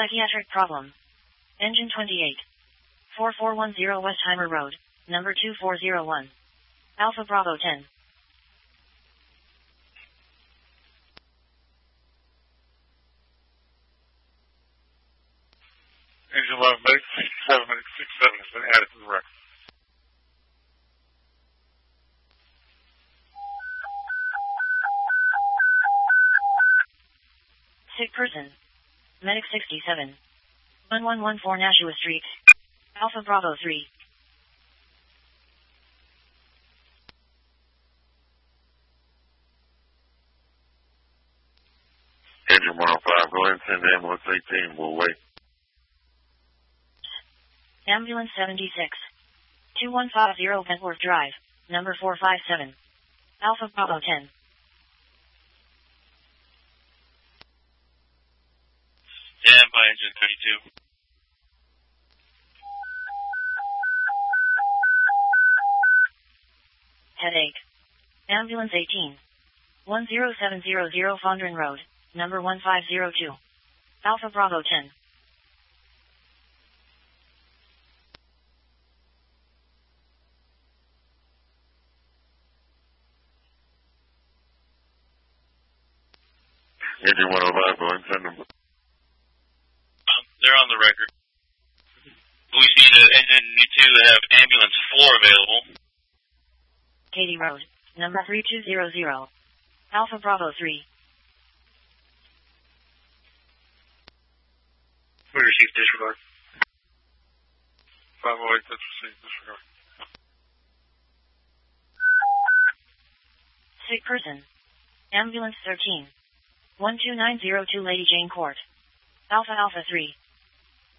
Psychiatric problem. Engine 28. 4410 Westheimer Road, number 2401. Alpha Bravo 10. Engine 11, medic 67, medic 67 has been added to the record. Sick person. Medic 67. 1114 Nashua Street. Alpha Bravo 3. Engine 105, go ahead and send ambulance 18, we'll wait. Ambulance 76. 2150 Bentworth Drive, number 457. Alpha Bravo 10. Stand by engine 32. Headache. Ambulance 18. 10700 Fondren Road, number 1502. Alpha Bravo 10. Engine 105, go ahead and send them. They're on the record. We see the engine need to have ambulance 4 available. Katy Road, number 3200. Alpha Bravo 3. We received disregard. 508, that's received disregard. Sick person. Ambulance 13. 12902 Lady Jane Court. Alpha Alpha 3.